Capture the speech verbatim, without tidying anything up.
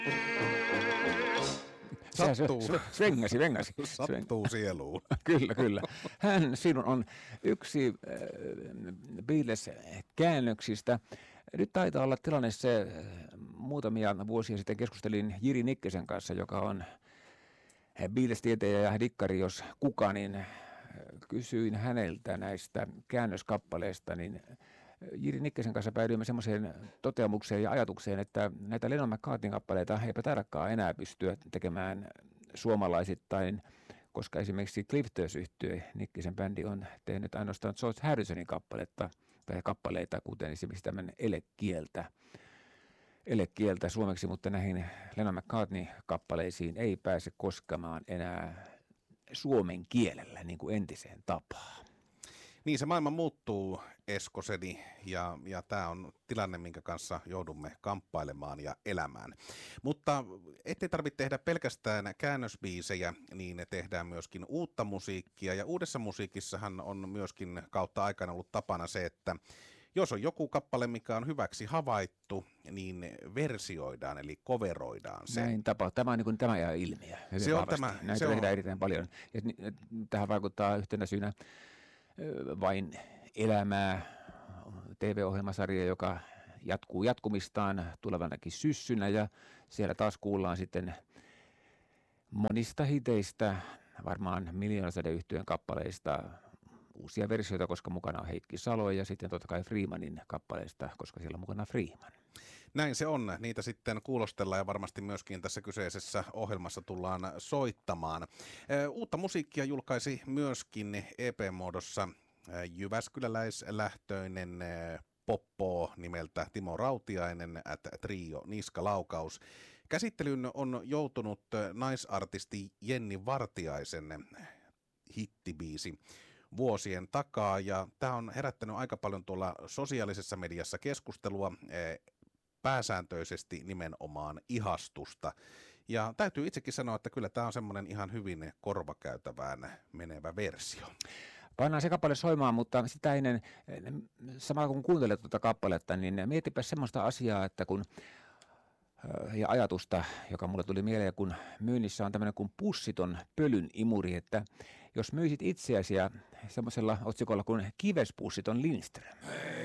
Sattuu. Svengasi, vengasi. Sattuu sieluun. Kyllä, kyllä. Hän sinun on yksi äh, Beatles-käännöksistä. Nyt taitaa olla tilanne se, muutamia vuosia sitten keskustelin Jiri Nikkisen kanssa, joka on Beatles-tietäjä ja dikkari, jos kuka, niin kysyin häneltä näistä käännöskappaleista, niin Jiri Nikkisen kanssa päädyimme semmoiseen toteamukseen ja ajatukseen, että näitä Lennon McCartneyn kappaleita eipä tarkkaan enää pystyä tekemään suomalaisittain, koska esimerkiksi Clifters-yhtye, Nikkisen bändi, on tehnyt ainoastaan George Harrisonin kappaletta tai kappaleita, kuten esimerkiksi tämän elekieltä. elekieltä suomeksi, mutta näihin Lennon McCartney-kappaleisiin ei pääse koskemaan enää suomen kielellä niin kuin entiseen tapaan. Niin, se maailma muuttuu, Eskoseni, ja, ja tämä on tilanne, minkä kanssa joudumme kamppailemaan ja elämään. Mutta ettei tarvitse tehdä pelkästään käännösbiisejä, niin ne tehdään myöskin uutta musiikkia, ja uudessa musiikissahan on myöskin kautta aikana ollut tapana se, että jos on joku kappale, mikä on hyväksi havaittu, niin versioidaan, eli coveroidaan se. Näin tapahtuu. Tämä on niin kuin tämä ja ilmiö. Se on tämä. Näitä se tehdään on erittäin paljon. Ja tähän vaikuttaa yhtenä syynä Vain elämää, T V-ohjelmasarja, joka jatkuu jatkumistaan tulevanakin syssynä, ja siellä taas kuullaan sitten monista hiteistä, varmaan Miljoonasäde-yhtyeen kappaleista, uusia versioita, koska mukana on Heikki Salo, ja sitten totta kai Freemanin kappaleista, koska siellä on mukana Freeman. Näin se on. Niitä sitten kuulostellaan ja varmasti myöskin tässä kyseisessä ohjelmassa tullaan soittamaan. Uutta musiikkia julkaisi myöskin E P-muodossa jyväskyläläislähtöinen poppo nimeltä Timo Rautiainen at Trio Niskalaukaus. Käsittelyyn on joutunut naisartisti Jenni Vartiaisen hittibiisi vuosien takaa, ja tämä on herättänyt aika paljon tuolla sosiaalisessa mediassa keskustelua, pääsääntöisesti nimenomaan ihastusta. Ja täytyy itsekin sanoa, että kyllä tämä on semmoinen ihan hyvin korvakäytävään menevä versio. Pannaan se kappale soimaan, mutta sitä ennen, samalla kun kuuntelet tuota kappaletta, niin mietipä semmoista asiaa, että kun ja ajatusta, joka mulle tuli mieleen, kun myynnissä on tämmöinen kuin pussiton pölyn imuri, että jos myisit itseäsi semmoisella otsikolla kuin kivespussiton Lindström.